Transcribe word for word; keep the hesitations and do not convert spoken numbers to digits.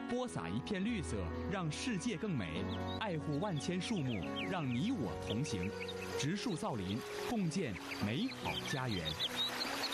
播撒一片绿色，让世界更美；爱护万千树木，让你我同行。植树造林，共建美好家园。